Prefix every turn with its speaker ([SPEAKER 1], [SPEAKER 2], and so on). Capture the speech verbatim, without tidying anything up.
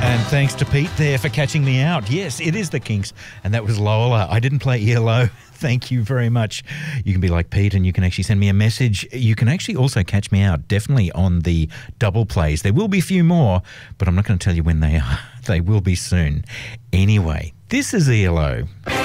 [SPEAKER 1] And thanks to Pete there for catching me out. Yes, it is the Kinks, and that was Lola. I didn't play E L O. Thank you very much. You can be like Pete and you can actually send me a message. You can actually also catch me out, definitely on the double plays. There will be a few more, but I'm not going to tell you when they are. They will be soon. Anyway, this is E L O.